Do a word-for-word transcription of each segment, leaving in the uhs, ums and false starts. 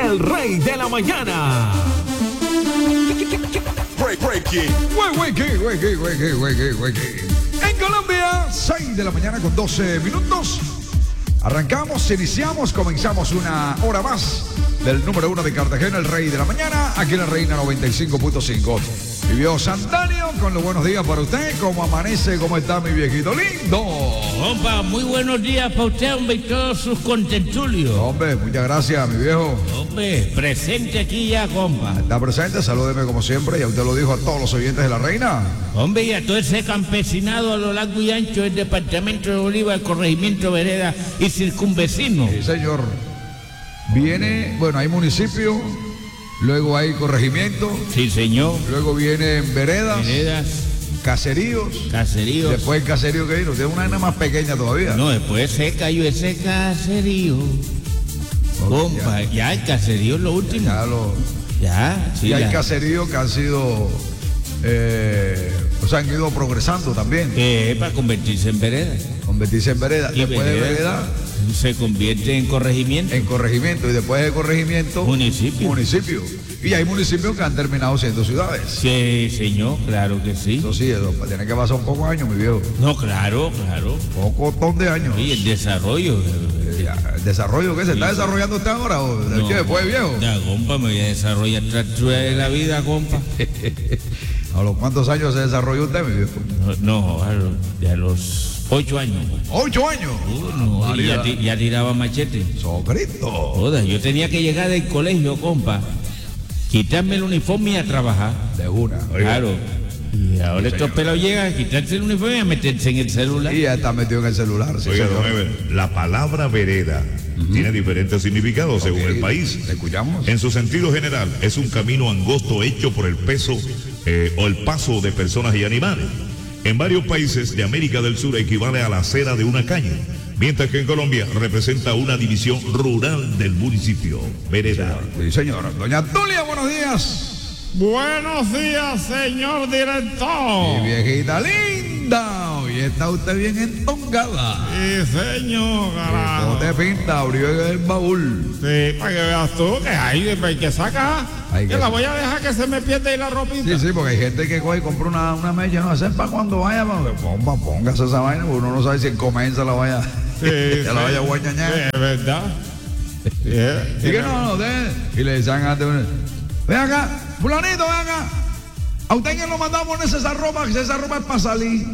el rey de la mañana. Break, break it. En Colombia, seis de la mañana con doce minutos. Arrancamos, iniciamos, comenzamos una hora más del número uno de Cartagena, el rey de la mañana, aquí en la Reina noventa y cinco punto cinco. Mi viejo Santanio, con los buenos días para usted. ¿Cómo amanece? ¿Cómo está mi viejito lindo? Compa, muy buenos días para usted, hombre, y todos sus contentulios. Hombre, muchas gracias, mi viejo. Hombre, presente aquí ya, compa. Está presente, salúdeme como siempre. Ya usted lo dijo a todos los oyentes de la Reina. Hombre, y a todo ese campesinado a lo largo y ancho del departamento de Bolívar, el corregimiento Vereda y circunvecinos. Sí, señor. Viene, bueno, hay municipio, luego hay corregimiento. Sí, señor. Luego vienen veredas. Veredas. Caseríos. Caseríos. Después el caserío que vino, tiene una arena más pequeña todavía. No, después ese cayó ese caserío. Ok, Compa, ya. ya el caserío es lo último. Ya lo. Ya, sí. Y hay la... caseríos que han sido, eh, o sea, han ido progresando también. Eh, para convertirse en vereda. Convertirse en vereda. Y Después vereda, de vereda, se convierte en corregimiento. en corregimiento. Y después de corregimiento, Municipio. municipio. Y hay municipios que han terminado siendo ciudades. Sí, señor, claro que sí. Eso sí, eso tiene que pasar un poco de años, mi viejo. No, claro, claro. Pocotón de años. Oye, el desarrollo. Eh, ya, ¿El desarrollo qué se está desarrollando usted ahora? ¿O de No, qué? ¿Después, viejo? Ya, compa, me voy a desarrollar tractura de la vida, compa. ¿A los cuántos años se desarrolló usted, mi viejo? No, no, a los, a los ocho años. ¡Ocho años! Uh, no, y ya, ti- ya tiraba machete. ¡Socristo! Joda, yo tenía que llegar del colegio, compa, quitarme el uniforme y a trabajar. De una. Claro. Y ahora estos pelos llegan a quitarse el uniforme y a meterse en el celular. Y ya está metido en el celular. Sí, Oiga, señor. don Ever, la palabra vereda tiene diferentes significados según Ok, el país. ¿le escuchamos? En su sentido general, es un camino angosto hecho por el peso eh, o el paso de personas y animales. En varios países de América del Sur equivale a la acera de una calle, mientras que en Colombia representa una división rural del municipio. Vereda. Sí, señor. Doña Tulia, buenos días. Buenos días, señor director. Mi viejita linda. Hoy está usted bien entongada. Sí, señor, ¿Cómo te pinta? Abrió el baúl. Sí, para que veas tú que hay, hay que sacar. Hay que que la sacar. voy a dejar que se me pierda ahí la ropita. Sí, sí, porque hay gente que coge y compra una, una mecha, no sé para cuando vaya, porque ponga, póngase esa vaina, porque uno no sabe si en comienza la vaya, Sí, se la sí. vaya a guañañar. Sí, es verdad. Sí, Y que no, no, de, y le decían antes, ven acá, fulanito, ven acá. A usted que lo mandamos ponerse esa ropa, que esa ropa es para salir.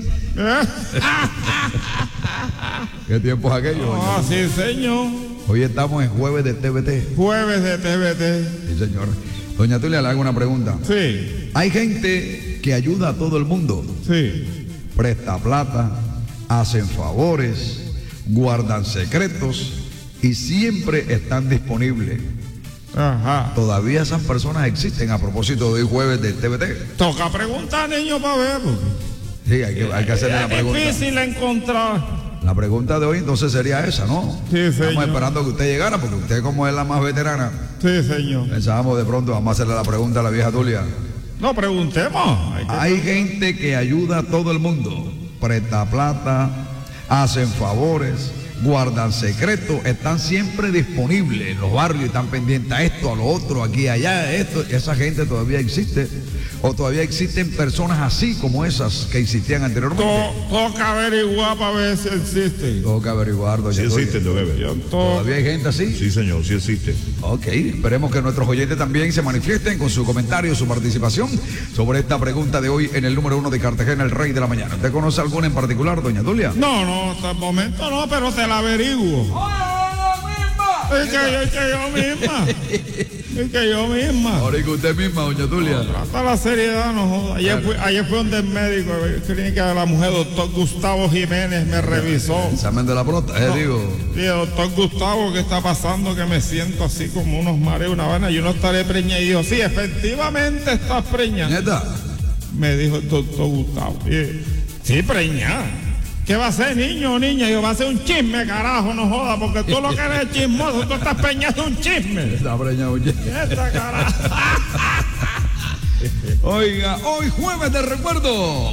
¿Qué tiempo es aquello? Ah, sí, señor. Hoy estamos en jueves de T V T. Jueves de T V T. Sí, señor. Doña Tulia, le hago una pregunta. Sí, Hay gente que ayuda a todo el mundo. sí. Presta plata, hacen favores, guardan secretos y siempre están disponibles. Ajá. Todavía esas personas existen a propósito de hoy jueves de T V T. Toca preguntar, niño, para ver. Sí, hay que, hay que hacerle la Es pregunta. difícil encontrar. La pregunta de hoy entonces sería esa, ¿no? Sí, Estamos señor. esperando que usted llegara porque usted como es la más veterana, Sí, señor. pensábamos de pronto, vamos a hacerle la pregunta a la vieja Tulia. No, preguntemos. Hay que- Hay gente que ayuda a todo el mundo, presta plata, hacen favores, guardan secretos, están siempre disponibles en los barrios, están pendientes a esto, a lo otro, aquí, allá, esto. Esa gente todavía existe, o todavía existen personas así como esas que existían anteriormente. To- toca averiguar para ver si existe. Tengo que averiguar, doña Sí Tulia. existe, don Ever. To- ¿Todavía hay gente así? Sí, señor, sí existe. Ok, esperemos que nuestros oyentes también se manifiesten con su comentario, su participación sobre esta pregunta de hoy en el número uno de Cartagena, el rey de la mañana. ¿Usted conoce alguna en particular, doña Tulia? No, no, hasta el momento no, pero te la averiguo. Es que yo, es que yo misma. Es que yo misma. Ahora y que usted misma, doña Tulia. Trata la seriedad, no jodas. Ayer fui, ayer fui donde el médico, clínica de la mujer, doctor Gustavo Jiménez, me revisó. Examen de la próstata, eh, No. digo. Sí, doctor Gustavo, ¿qué está pasando? Que me siento así como unos mareos, una vaina. Yo no estaré preñada. Y dijo, sí, efectivamente estás preñada. Neta, Me dijo el doctor Gustavo. Y, sí, preñada. ¿Qué va a ser, niño o niña? Yo, va a ser un chisme, carajo, no joda, porque tú lo que eres chismoso, tú estás preñado un chisme. está preñado ya. Esta carajo. Oiga, hoy jueves de recuerdo.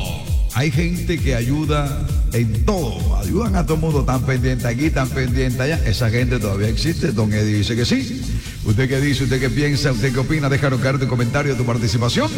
hay gente que ayuda en todo, ayudan a todo el mundo, tan pendiente aquí, tan pendiente allá. Esa gente todavía existe. Don Eddie dice que sí. ¿Usted qué dice? ¿Usted qué piensa? ¿Usted qué opina? Déjanos caer tu comentario, tu participación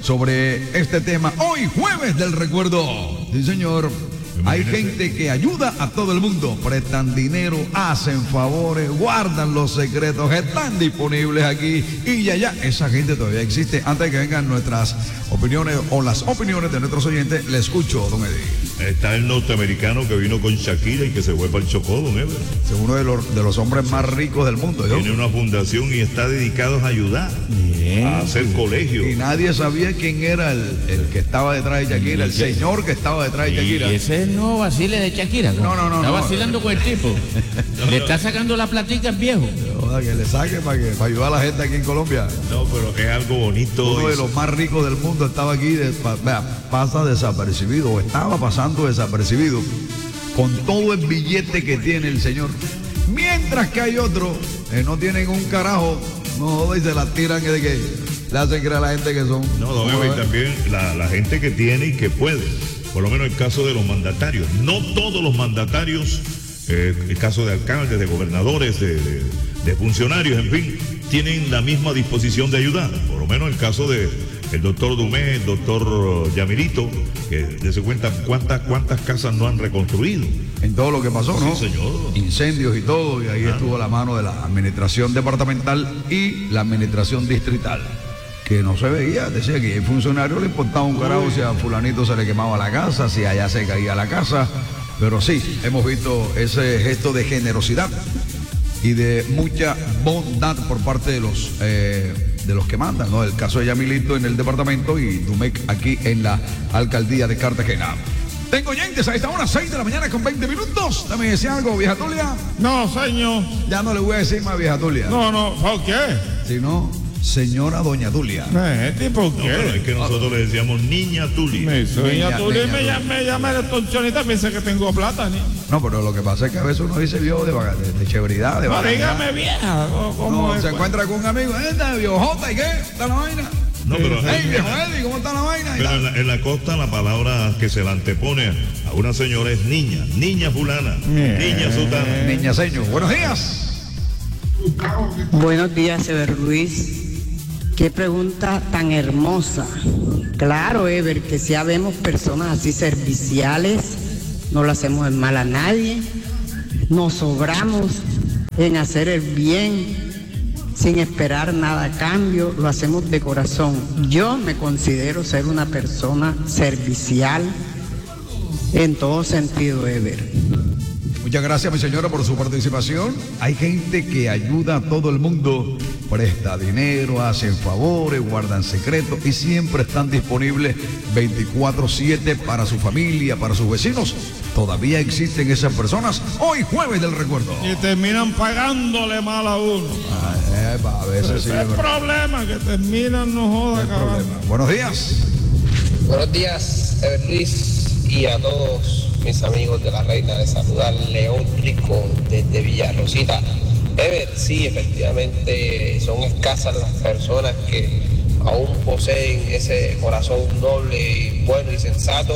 sobre este tema. Hoy, jueves del recuerdo. Sí, señor. Hay gente que ayuda a todo el mundo, prestan dinero, hacen favores, guardan los secretos, están disponibles aquí y allá. Esa gente todavía existe. Antes de que vengan nuestras opiniones o las opiniones de nuestros oyentes, le escucho, don Eddie. Está el norteamericano que vino con Shakira y que se fue para el Chocó, don Ever. Es uno de los, de los hombres más ricos del mundo. ¿yo? Tiene una fundación y está dedicado a ayudar, Bien. a hacer colegios. Y nadie sabía quién era el, el que estaba detrás de Shakira, el señor que estaba detrás de Shakira. Y ese no vacile de Shakira. No, no, no, Está no. vacilando con el tipo. Le está sacando la platica al viejo. Joda, que le saque para, que, para ayudar a la gente aquí en Colombia. No, pero es algo bonito. Uno de los más ricos del mundo estaba aquí, de, pa, vea, pasa desapercibido, o estaba pasando desapercibido, con todo el billete que tiene el señor. Mientras que hay otros que no tienen un carajo, no joda, y se la tiran de que le hacen creer a la gente que son. No, don Ever, y también la, la gente que tiene y que puede. Por lo menos el caso de los mandatarios. No todos los mandatarios, eh, el caso de alcaldes, de gobernadores, de, de, de funcionarios, en fin, tienen la misma disposición de ayudar. Por lo menos el caso de el doctor Dumé, el doctor Yamirito, que se cuentan cuántas, cuántas casas no han reconstruido. En todo lo que pasó, ¿no? Sí, señor. Incendios y todo, y ahí ah. estuvo la mano de la administración departamental y la administración distrital, que no se veía. Decía que el funcionario le importaba un carajo si a fulanito se le quemaba la casa, si allá se caía la casa. Pero sí, hemos visto ese gesto de generosidad y de mucha bondad por parte de los eh, de los que mandan, ¿no? El caso de Yamilito en el departamento y Dumec aquí en la alcaldía de Cartagena. Tengo oyentes a esta hora, seis de la mañana con veinte minutos. Dame decir algo, vieja Tulia. No, señor. Ya no le voy a decir más vieja Tulia. No, no, ¿por qué? Si no, señora doña Tulia. Eh, ¿por qué? No, pero es que nosotros le decíamos niña Tulia. Me doña Tulia me niña, llama, me llama de extorsionista, piensa que tengo plata, ni. No, pero lo que pasa es que a veces uno dice viejo de, de, de chéveridad, de No, vaguedad. dígame vieja. ¿Cómo No, es, se pues? encuentra con un amigo, ¿eh? ¿Está viejota y qué? ¿Está la vaina? No, pero, Hey, viejo Eddie, ¿cómo está la vaina? pero en, la, en la costa la palabra que se le antepone a una señora es niña, niña fulana, Bien. niña sutana. Niña seño, buenos días. Buenos días, Ever Luis. Qué pregunta tan hermosa. Claro, Ever, que si habemos personas así serviciales, no lo hacemos en mal a nadie, nos sobramos en hacer el bien sin esperar nada a cambio, lo hacemos de corazón. Yo me considero ser una persona servicial en todo sentido, Ever. Muchas gracias, mi señora, por su participación. Hay gente que ayuda a todo el mundo, presta dinero, hacen favores, guardan secretos y siempre están disponibles veinticuatro siete para su familia, para sus vecinos. Todavía existen esas personas. Hoy, jueves del recuerdo. Y terminan pagándole mal a uno. Ah, epa, a veces sí. Ese es el problema, que terminan, no joda, cabrón. Buenos días. Buenos días, Ever Luis, y a todos mis amigos de la Reina de saludar, León Rico desde Villarrosita. Ever, sí, efectivamente son escasas las personas que aún poseen ese corazón noble, bueno y sensato.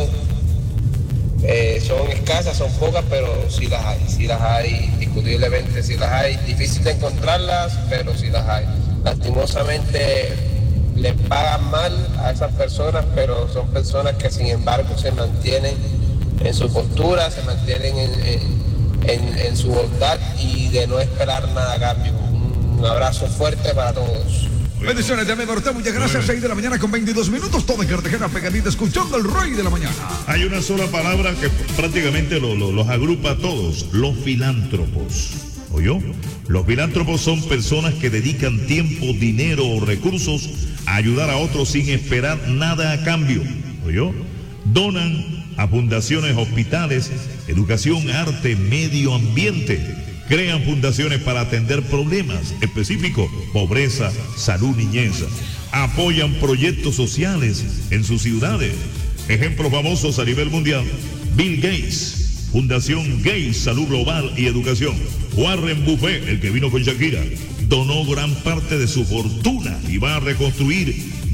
Eh, son escasas, son pocas, pero sí las hay, sí las hay, indiscutiblemente sí las hay. Difícil de encontrarlas, pero sí las hay. Lastimosamente les pagan mal a esas personas, pero son personas que sin embargo se mantienen en su postura, se mantienen en, en, en, en su bondad y de no esperar nada a cambio. Un abrazo fuerte para todos. Bendiciones también para usted, muchas gracias. seis de la mañana con veintidós minutos, todo en Cartagena pegadita, escuchando el Rey de la Mañana. Hay una sola palabra que prácticamente lo, lo, los agrupa a todos, los filántropos. ¿Oyó? Los filántropos son personas que dedican tiempo, dinero o recursos a ayudar a otros sin esperar nada a cambio. ¿Oyó? Donan a fundaciones, hospitales, educación, arte, medio ambiente. Crean fundaciones para atender problemas específicos, pobreza, salud, niñez. Apoyan proyectos sociales en sus ciudades. Ejemplos famosos a nivel mundial: Bill Gates, Fundación Gates, Salud Global y Educación. Warren Buffett, el que vino con Shakira, donó gran parte de su fortuna y va a reconstruir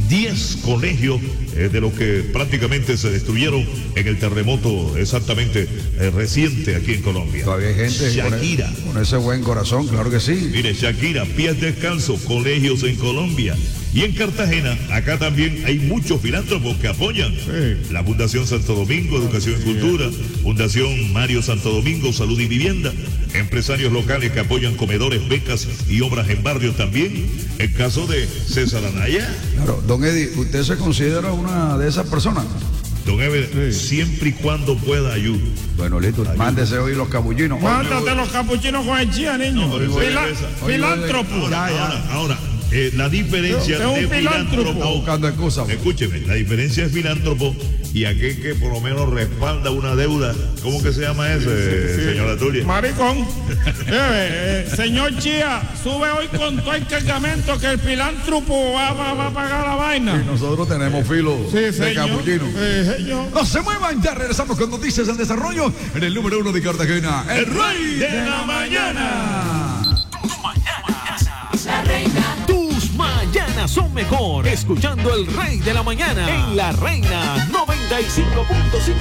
diez colegios eh, de los que prácticamente se destruyeron en el terremoto exactamente eh, reciente aquí en Colombia. Todavía hay gente Shakira. Con, con ese buen corazón, claro que sí. Mire, Shakira, pies descalzos, colegios en Colombia. Y en Cartagena, acá también hay muchos filántropos que apoyan. Sí. La Fundación Santo Domingo, Educación y Cultura, Fundación Mario Santo Domingo, Salud y Vivienda, empresarios locales que apoyan comedores, becas y obras en barrios también. El caso de César Anaya. Claro, don Eddie, ¿usted se considera una de esas personas? Don Ever, sí. Siempre y cuando pueda ayudar. Bueno, listo, ayuda. Mándese hoy los capuchinos. Mándate los capuchinos con el chía, niño. No, Fila, filántropo. Ahora, ahora, ahora eh, la diferencia es un de filántropo. Está buscando excusas. Escúcheme, la diferencia es filántropo y aquel que por lo menos respalda una deuda. ¿Cómo que se llama ese, sí, sí. señora Tulia? Maricón. eh, eh, señor Chía, sube hoy con todo el cargamento que el filántropo va, va, va a pagar la vaina. Y nosotros tenemos filo sí, de señor. capuchino. Eh, señor. No se muevan, ya regresamos con noticias en desarrollo en el número uno de Cartagena, el Rey de la Mañana. La reina. Tus mañanas son mejor escuchando el Rey de la Mañana en La Reina noventa y cinco punto cinco.